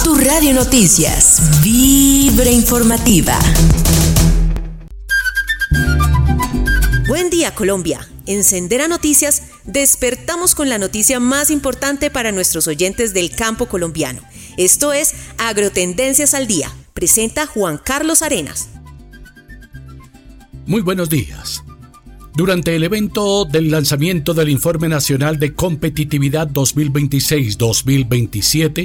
Tu Radio Noticias, Vibra Informativa. Buen día, Colombia. En Sendera Noticias despertamos con la noticia más importante para nuestros oyentes del campo colombiano. Esto es Agrotendencias al Día. Presenta Juan Carlos Arenas. Muy buenos días. Durante el evento del lanzamiento del Informe Nacional de Competitividad 2026-2027,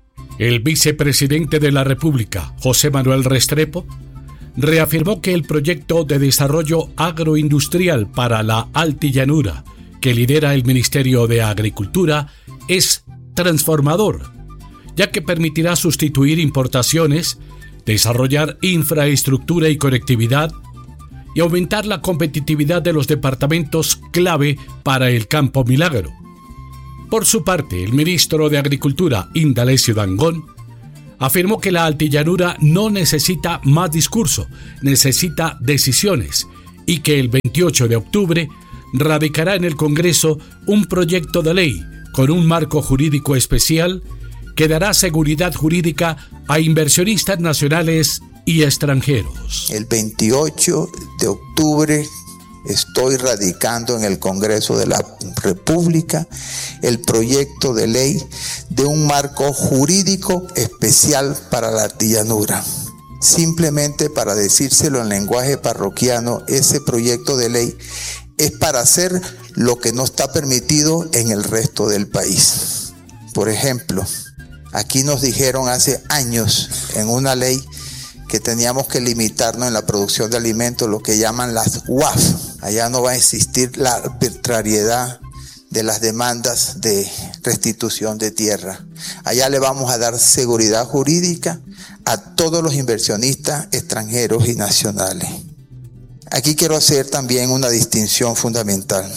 el vicepresidente de la República, José Manuel Restrepo, reafirmó que el proyecto de desarrollo agroindustrial para la Altillanura, que lidera el Ministerio de Agricultura, es transformador, ya que permitirá sustituir importaciones, desarrollar infraestructura y conectividad, y aumentar la competitividad de los departamentos clave para el Campo Milagro. Por su parte, el ministro de Agricultura, Indalecio Dangond, afirmó que la Altillanura no necesita más discurso, necesita decisiones, y que el 28 de octubre radicará en el Congreso un proyecto de ley con un marco jurídico especial que dará seguridad jurídica a inversionistas nacionales y extranjeros. El 28 de octubre estoy radicando en el Congreso de la República el proyecto de ley de un marco jurídico especial para la Altillanura. Simplemente para decírselo en lenguaje parroquiano, ese proyecto de ley es para hacer lo que no está permitido en el resto del país. Por ejemplo, aquí nos dijeron hace años en una ley que teníamos que limitarnos en la producción de alimentos, lo que llaman las UAF. Allá no va a existir la arbitrariedad de las demandas de restitución de tierra. Allá le vamos a dar seguridad jurídica a todos los inversionistas extranjeros y nacionales. Aquí quiero hacer también una distinción fundamental.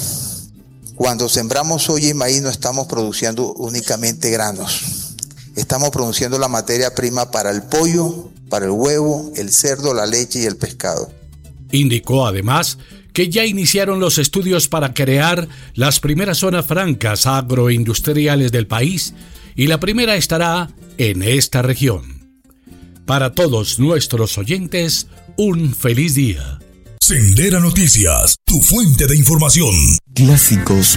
Cuando sembramos soya y maíz no estamos produciendo únicamente granos. Estamos produciendo la materia prima para el pollo, para el huevo, el cerdo, la leche y el pescado. Indicó además que ya iniciaron los estudios para crear las primeras zonas francas agroindustriales del país y la primera estará en esta región. Para todos nuestros oyentes, un feliz día. Sendera Noticias, tu fuente de información. Clásicos